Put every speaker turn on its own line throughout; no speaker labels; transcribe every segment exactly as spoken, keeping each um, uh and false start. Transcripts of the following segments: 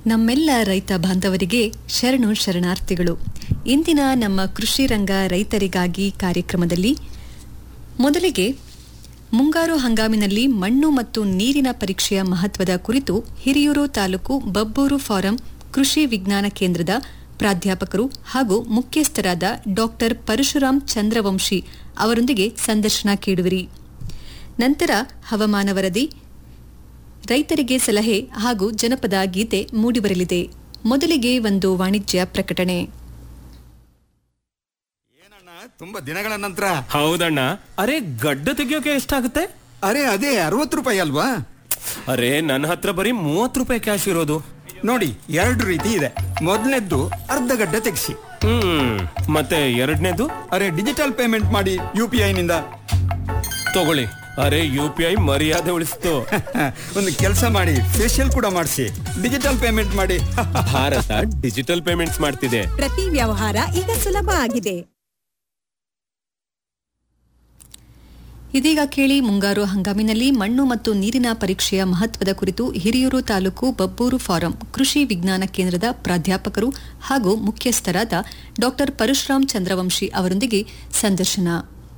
ನಮ್ಮೆಲ್ಲ ರೈತ ಬಾಂಧವರಿಗೆ ಶರಣು ಶರಣಾರ್ಥಿಗಳು. ಇಂದಿನ ನಮ್ಮ ಕೃಷಿ ರಂಗ ರೈತರಿಗಾಗಿ ಕಾರ್ಯಕ್ರಮದಲ್ಲಿ ಮೊದಲಿಗೆ ಮುಂಗಾರು ಹಂಗಾಮಿನಲ್ಲಿ ಮಣ್ಣು ಮತ್ತು ನೀರಿನ ಪರೀಕ್ಷೆಯ ಮಹತ್ವದ ಕುರಿತು ಹಿರಿಯೂರು ತಾಲೂಕು ಬಬ್ಬೂರು ಫಾರಂ ಕೃಷಿ ವಿಜ್ಞಾನ ಕೇಂದ್ರದ ಪ್ರಾಧ್ಯಾಪಕರು ಹಾಗೂ ಮುಖ್ಯಸ್ಥರಾದ ಡಾಕ್ಟರ್ ಪರಶುರಾಮ್ ಚಂದ್ರವಂಶಿ ಅವರೊಂದಿಗೆ ಸಂದರ್ಶನ ಕೇಳುವಿರಿ. ನಂತರ ಹವಾಮಾನ ವರದಿ, ರೈತರಿಗೆ ಸಲಹೆ ಹಾಗೂ ಜನಪದ ಗೀತೆ ಮೂಡಿಬರಲಿದೆ. ಮೊದಲಿಗೆ ಒಂದು ವಾಣಿಜ್ಯ ಪ್ರಕಟಣೆ.
ಏನಣ್ಣ, ತುಂಬಾ ದಿನಗಳ ನಂತರ.
ಹೌದಣ್ಣ. ಅರೆ, ಗಡ್ಡ ತೆಗಿಯೋಕೆ ಎಷ್ಟಾಗುತ್ತೆ?
ಅರೆ ಅದೇ ಅರವತ್ತು ರೂಪಾಯಿ ಅಲ್ವಾ?
ಅರೆ, ನನ್ನ ಹತ್ರ ಬರೀ ಮೂವತ್ತು ರೂಪಾಯಿ ಕ್ಯಾಶ್ ಇರೋದು.
ನೋಡಿ, ಎರಡು ರೀತಿ ಇದೆ. ಮೊದಲನೇದ್ದು ಅರ್ಧ ಗಡ್ಡ ತೆಗಿಸಿ.
ಹ್ಮ್ ಮತ್ತೆ ಎರಡನೇದು?
ಅರೆ, ಡಿಜಿಟಲ್ ಪೇಮೆಂಟ್ ಮಾಡಿ ಯು ಪಿ ಐ ನಿಂದ
ತಗೊಳ್ಳಿ. ಅರೆ, ಯು ಪಿ ಐ ಮರ್ಯಾದೆ ಉಳಿಸ್ತು.
ಒಂದು ಕೆಲಸ ಮಾಡಿ, ಫೇಶಿಯಲ್ ಕೂಡ ಮಾಡಿಸಿ, ಡಿಜಿಟಲ್ ಪೇಮೆಂಟ್ ಮಾಡಿ.
ಭಾರತ ಡಿಜಿಟಲ್ ಪೇಮೆಂಟ್ಸ್ ಮಾಡ್ತಿದೆ.
ಪ್ರತಿ ವ್ಯವಹಾರ ಈಗ ಸುಲಭ ಆಗಿದೆ.
ಇದೀಗ ಕೇಳಿ, ಮುಂಗಾರು ಹಂಗಾಮಿನಲ್ಲಿ ಮಣ್ಣು ಮತ್ತು ನೀರಿನ ಪರೀಕ್ಷೆಯ ಮಹತ್ವದ ಕುರಿತು ಹಿರಿಯೂರು ತಾಲೂಕು ಬಬ್ಬೂರು ಫಾರಂ ಕೃಷಿ ವಿಜ್ಞಾನ ಕೇಂದ್ರದ ಪ್ರಾಧ್ಯಾಪಕರು ಹಾಗೂ ಮುಖ್ಯಸ್ಥರಾದ ಡಾಕ್ಟರ್ ಪರಶುರಾಮ್ ಚಂದ್ರವಂಶಿ ಅವರೊಂದಿಗೆ ಸಂದರ್ಶನ.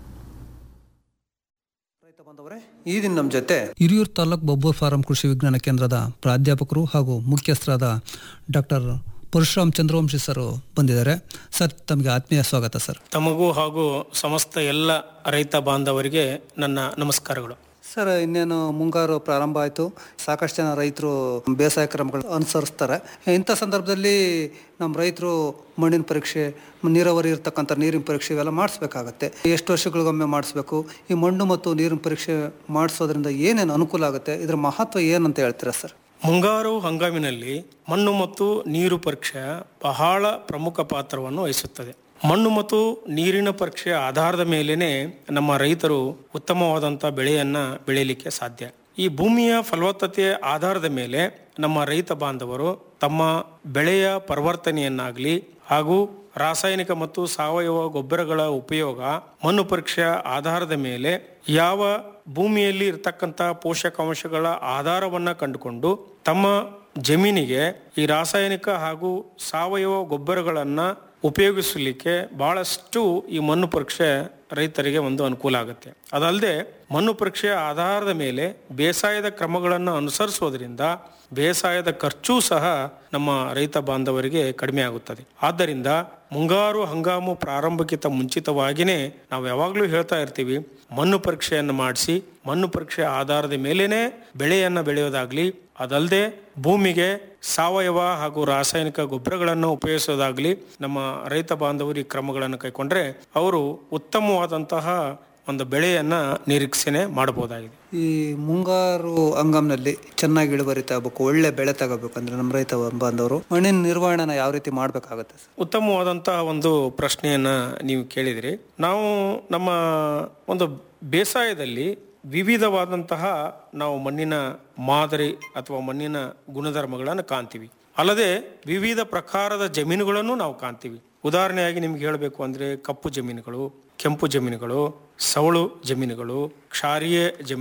ಈ ದಿನ ನಮ್ಮ ಜೊತೆ ಹಿರಿಯೂರು ತಾಲೂಕು ಬಬ್ಬೂರು ಫಾರಂ ಕೃಷಿ ವಿಜ್ಞಾನ ಕೇಂದ್ರದ ಪ್ರಾಧ್ಯಾಪಕರು ಹಾಗೂ ಮುಖ್ಯಸ್ಥರಾದ ಡಾಕ್ಟರ್ ಪರಶುರಾಮ್ ಚಂದ್ರವಂಶಿ ಸರ್ ಬಂದಿದ್ದಾರೆ. ಸರ್, ತಮಗೆ ಆತ್ಮೀಯ ಸ್ವಾಗತ ಸರ್.
ತಮಗೂ ಹಾಗೂ ಸಮಸ್ತ ಎಲ್ಲ ರೈತ ಬಾಂಧವರಿಗೆ ನನ್ನ ನಮಸ್ಕಾರಗಳು.
ಸರ್, ಇನ್ನೇನು ಮುಂಗಾರು ಪ್ರಾರಂಭ ಆಯಿತು. ಸಾಕಷ್ಟು ಜನ ರೈತರು ಬೇಸಾಯ ಕ್ರಮಗಳು ಅನುಸರಿಸ್ತಾರೆ. ಇಂಥ ಸಂದರ್ಭದಲ್ಲಿ ನಮ್ಮ ರೈತರು ಮಣ್ಣಿನ ಪರೀಕ್ಷೆ, ನೀರಾವರಿ ಇರ್ತಕ್ಕಂಥ ನೀರಿನ ಪರೀಕ್ಷೆ ಇವೆಲ್ಲ ಮಾಡಿಸ್ಬೇಕಾಗತ್ತೆ. ಎಷ್ಟು ವರ್ಷಗಳಿಗೊಮ್ಮೆ ಮಾಡಿಸ್ಬೇಕು? ಈ ಮಣ್ಣು ಮತ್ತು ನೀರಿನ ಪರೀಕ್ಷೆ ಮಾಡಿಸೋದ್ರಿಂದ ಏನೇನು ಅನುಕೂಲ ಆಗುತ್ತೆ? ಇದರ ಮಹತ್ವ ಏನಂತ ಹೇಳ್ತೀರಾ ಸರ್?
ಮುಂಗಾರು ಹಂಗಾಮಿನಲ್ಲಿ ಮಣ್ಣು ಮತ್ತು ನೀರು ಪರೀಕ್ಷೆ ಬಹಳ ಪ್ರಮುಖ ಪಾತ್ರವನ್ನು ವಹಿಸುತ್ತದೆ. ಮಣ್ಣು ಮತ್ತು ನೀರಿನ ಪರೀಕ್ಷೆಯ ಆಧಾರದ ಮೇಲೇನೆ ನಮ್ಮ ರೈತರು ಉತ್ತಮವಾದಂಥ ಬೆಳೆಯನ್ನು ಬೆಳೆಯಲಿಕ್ಕೆ ಸಾಧ್ಯ. ಈ ಭೂಮಿಯ ಫಲವತ್ತತೆಯ ಆಧಾರದ ಮೇಲೆ ನಮ್ಮ ರೈತ ಬಾಂಧವರು ತಮ್ಮ ಬೆಳೆಯ ಪರಿವರ್ತನೆಯನ್ನಾಗಲಿ ಹಾಗೂ ರಾಸಾಯನಿಕ ಮತ್ತು ಸಾವಯವ ಗೊಬ್ಬರಗಳ ಉಪಯೋಗ, ಮಣ್ಣು ಪರೀಕ್ಷೆಯ ಆಧಾರದ ಮೇಲೆ ಯಾವ ಭೂಮಿಯಲ್ಲಿ ಇರತಕ್ಕಂಥ ಪೋಷಕಾಂಶಗಳ ಆಧಾರವನ್ನು ಕಂಡುಕೊಂಡು ತಮ್ಮ ಜಮೀನಿಗೆ ಈ ರಾಸಾಯನಿಕ ಹಾಗೂ ಸಾವಯವ ಗೊಬ್ಬರಗಳನ್ನು ಉಪಯೋಗಿಸಲಿಕ್ಕೆ ಬಹಳಷ್ಟು ಈ ಮಣ್ಣು ಪರೀಕ್ಷೆ ರೈತರಿಗೆ ಒಂದು ಅನುಕೂಲ ಆಗುತ್ತೆ. ಅದಲ್ಲದೆ ಮಣ್ಣು ಪರೀಕ್ಷೆಯ ಆಧಾರದ ಮೇಲೆ ಬೇಸಾಯದ ಕ್ರಮಗಳನ್ನು ಅನುಸರಿಸುವುದರಿಂದ ಬೇಸಾಯದ ಖರ್ಚು ಸಹ ನಮ್ಮ ರೈತ ಬಾಂಧವರಿಗೆ ಕಡಿಮೆ ಆಗುತ್ತದೆ. ಆದ್ದರಿಂದ ಮುಂಗಾರು ಹಂಗಾಮು ಪ್ರಾರಂಭಕ್ಕಿಂತ ಮುಂಚಿತವಾಗಿಯೇ ನಾವು ಯಾವಾಗಲೂ ಹೇಳ್ತಾ ಇರ್ತೀವಿ, ಮಣ್ಣು ಪರೀಕ್ಷೆಯನ್ನು ಮಾಡಿಸಿ ಮಣ್ಣು ಪರೀಕ್ಷೆಯ ಆಧಾರದ ಮೇಲೇನೆ ಬೆಳೆಯನ್ನು ಬೆಳೆಯೋದಾಗ್ಲಿ, ಅದಲ್ಲದೆ ಭೂಮಿಗೆ ಸಾವಯವ ಹಾಗೂ ರಾಸಾಯನಿಕ ಗೊಬ್ಬರಗಳನ್ನು ಉಪಯೋಗಿಸೋದಾಗ್ಲಿ ನಮ್ಮ ರೈತ ಬಾಂಧವರು ಈ ಕ್ರಮಗಳನ್ನು ಕೈಗೊಂಡ್ರೆ ಅವರು ಉತ್ತಮವಾದಂತಹ ಒಂದು ಬೆಳೆಯನ್ನ ನಿರೀಕ್ಷಣೆ ಮಾಡಬಹುದಾಗಿದೆ.
ಈ ಮುಂಗಾರು ಹಂಗಾಮಿನಲ್ಲಿ ಚೆನ್ನಾಗಿ ಇಳುವರಿ ತಗೋಬೇಕು, ಒಳ್ಳೆ ಬೆಳೆ ತಗೋಬೇಕಂದ್ರೆ ನಮ್ಮ ರೈತ ಬಾಂಧವರು ಮಣ್ಣಿನ ನಿರ್ವಹಣೆನ ಯಾವ ರೀತಿ ಮಾಡಬೇಕಾಗುತ್ತೆ?
ಉತ್ತಮವಾದಂತಹ ಒಂದು ಪ್ರಶ್ನೆಯನ್ನ ನೀವು ಕೇಳಿದ್ರಿ. ನಾವು ನಮ್ಮ ಒಂದು ಬೇಸಾಯದಲ್ಲಿ ವಿವಿಧವಾದಂತಹ ನಾವು ಮಣ್ಣಿನ ಮಾದರಿ ಅಥವಾ ಮಣ್ಣಿನ ಗುಣಧರ್ಮಗಳನ್ನು ಕಾಣ್ತೀವಿ. ಅಲ್ಲದೆ ವಿವಿಧ ಪ್ರಕಾರದ ಜಮೀನುಗಳನ್ನು ನಾವು ಕಾಣ್ತೀವಿ. ಉದಾಹರಣೆಯಾಗಿ ನಿಮ್ಗೆ ಹೇಳಬೇಕು ಅಂದರೆ ಕಪ್ಪು ಜಮೀನುಗಳು, ಕೆಂಪು ಜಮೀನುಗಳು, ಸವಳು ಜಮೀನುಗಳು, ಕ್ಷಾರೀಯ ಜಮೀನು